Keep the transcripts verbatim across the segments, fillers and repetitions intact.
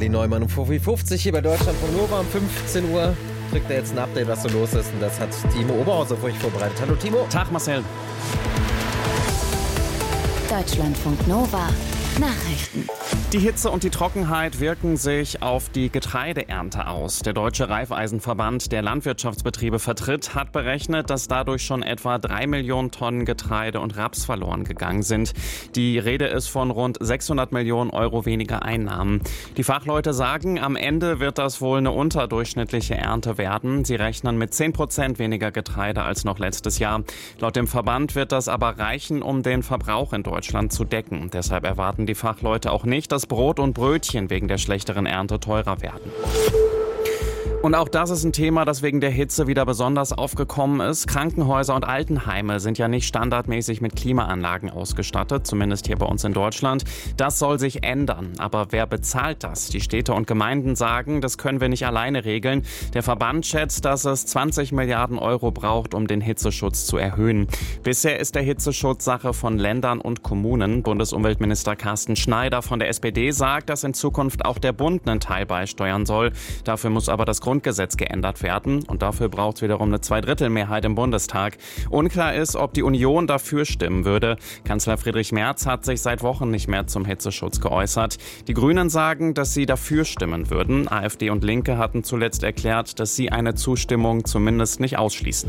Charlie Neumann um fünfzig hier bei Deutschlandfunk Nova um fünfzehn Uhr. Kriegt er jetzt ein Update, was so los ist. Und das hat Timo Oberhauser für euch vorbereitet. Hallo Timo. Tag Marcel. Deutschlandfunk Nova. Nachrichten. Die Hitze und die Trockenheit wirken sich auf die Getreideernte aus. Der Deutsche Raiffeisenverband, der Landwirtschaftsbetriebe vertritt, hat berechnet, dass dadurch schon etwa drei Millionen Tonnen Getreide und Raps verloren gegangen sind. Die Rede ist von rund sechshundert Millionen Euro weniger Einnahmen. Die Fachleute sagen, am Ende wird das wohl eine unterdurchschnittliche Ernte werden. Sie rechnen mit zehn Prozent weniger Getreide als noch letztes Jahr. Laut dem Verband wird das aber reichen, um den Verbrauch in Deutschland zu decken. Deshalb erwarten die Fachleute auch nicht, dass Brot und Brötchen wegen der schlechteren Ernte teurer werden. Und auch das ist ein Thema, das wegen der Hitze wieder besonders aufgekommen ist. Krankenhäuser und Altenheime sind ja nicht standardmäßig mit Klimaanlagen ausgestattet, zumindest hier bei uns in Deutschland. Das soll sich ändern. Aber wer bezahlt das? Die Städte und Gemeinden sagen, das können wir nicht alleine regeln. Der Verband schätzt, dass es zwanzig Milliarden Euro braucht, um den Hitzeschutz zu erhöhen. Bisher ist der Hitzeschutz Sache von Ländern und Kommunen. Bundesumweltminister Carsten Schneider von der S P D sagt, dass in Zukunft auch der Bund einen Teil beisteuern soll. Dafür muss aber das Grundgesetz geändert werden und dafür braucht es wiederum eine Zweidrittelmehrheit im Bundestag. Unklar ist, ob die Union dafür stimmen würde. Kanzler Friedrich Merz hat sich seit Wochen nicht mehr zum Hitzeschutz geäußert. Die Grünen sagen, dass sie dafür stimmen würden. AfD und Linke hatten zuletzt erklärt, dass sie eine Zustimmung zumindest nicht ausschließen.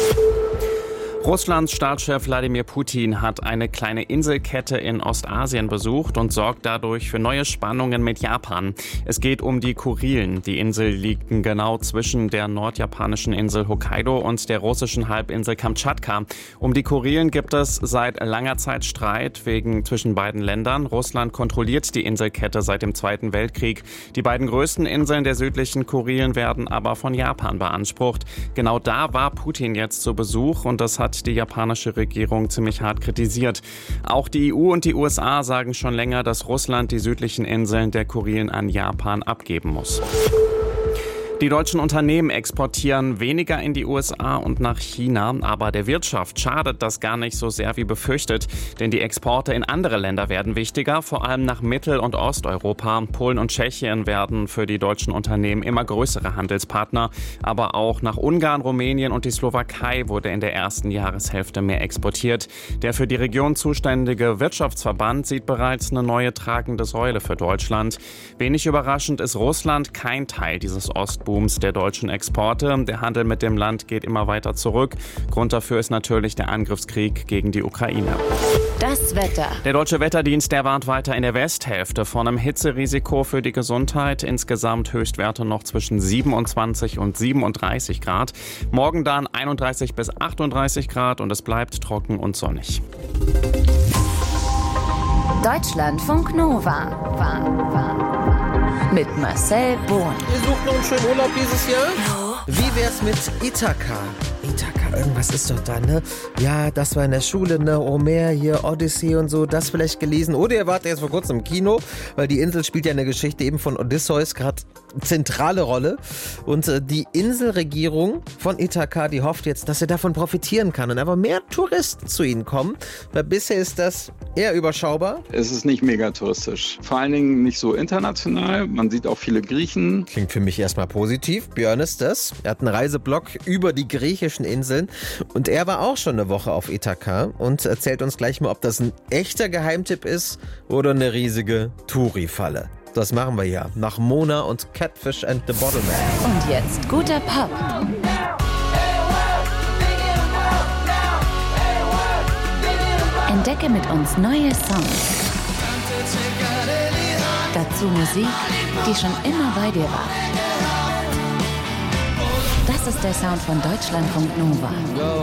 Russlands Staatschef Wladimir Putin hat eine kleine Inselkette in Ostasien besucht und sorgt dadurch für neue Spannungen mit Japan. Es geht um die Kurilen. Die Insel liegt genau zwischen der nordjapanischen Insel Hokkaido und der russischen Halbinsel Kamtschatka. Um die Kurilen gibt es seit langer Zeit Streit wegen zwischen beiden Ländern. Russland kontrolliert die Inselkette seit dem Zweiten Weltkrieg. Die beiden größten Inseln der südlichen Kurilen werden aber von Japan beansprucht. Genau da war Putin jetzt zu Besuch und das hat die japanische Regierung ziemlich hart kritisiert. Auch die E U und die U S A sagen schon länger, dass Russland die südlichen Inseln der Kurilen an Japan abgeben muss. Die deutschen Unternehmen exportieren weniger in die U S A und nach China, aber der Wirtschaft schadet das gar nicht so sehr wie befürchtet, denn die Exporte in andere Länder werden wichtiger, vor allem nach Mittel- und Osteuropa. Polen und Tschechien werden für die deutschen Unternehmen immer größere Handelspartner, aber auch nach Ungarn, Rumänien und die Slowakei wurde in der ersten Jahreshälfte mehr exportiert. Der für die Region zuständige Wirtschaftsverband sieht bereits eine neue tragende Säule für Deutschland. Wenig überraschend ist Russland kein Teil dieses Ost Booms der deutschen Exporte. Der Handel mit dem Land geht immer weiter zurück. Grund dafür ist natürlich der Angriffskrieg gegen die Ukraine. Das Wetter. Der Deutsche Wetterdienst, der warnt weiter in der Westhälfte von einem Hitzerisiko für die Gesundheit. Insgesamt Höchstwerte noch zwischen siebenundzwanzig und siebenunddreißig Grad. Morgen dann einunddreißig bis achtunddreißig Grad und es bleibt trocken und sonnig. Deutschlandfunk Nova. War, war. Mit Marcel Bohn. Ihr sucht noch einen schönen Urlaub dieses Jahr? Ja. Wie wär's mit Ithaka? Ithaka, irgendwas ist doch da, ne? Ja, das war in der Schule, ne? Homer hier, Odyssey und so, das vielleicht gelesen. Oder ihr wart erst vor kurzem im Kino, weil die Insel spielt ja in der Geschichte eben von Odysseus gerade zentrale Rolle. Und äh, die Inselregierung von Ithaka, die hofft jetzt, dass sie davon profitieren kann und aber mehr Touristen zu ihnen kommen, weil bisher ist das eher überschaubar. Es ist nicht mega touristisch. Vor allen Dingen nicht so international. Man sieht auch viele Griechen. Klingt für mich erstmal positiv. Björn ist das. Er hat einen Reiseblog über die griechischen Inseln und er war auch schon eine Woche auf Ithaka und erzählt uns gleich mal, ob das ein echter Geheimtipp ist oder eine riesige Touri-Falle. Das machen wir ja nach Mona und Catfish and the Bottleman. Und jetzt guter Pop. Entdecke mit uns neue Songs. Dazu Musik, die schon immer bei dir war. Das ist der Sound von Deutschlandfunk Nova.